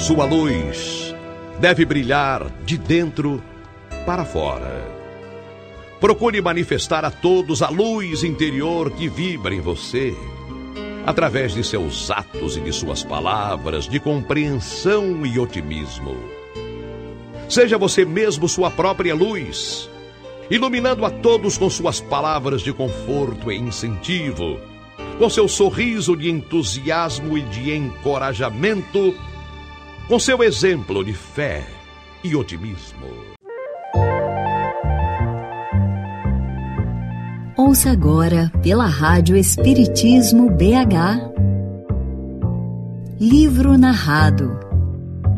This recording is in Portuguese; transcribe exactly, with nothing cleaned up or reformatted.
Sua luz deve brilhar de dentro para fora. Procure manifestar a todos a luz interior que vibra em você, através de seus atos e de suas palavras de compreensão e otimismo. Seja você mesmo sua própria luz, iluminando a todos com suas palavras de conforto e incentivo, com seu sorriso de entusiasmo e de encorajamento, com seu exemplo de fé e otimismo. Ouça agora pela Rádio Espiritismo B H, Livro Narrado,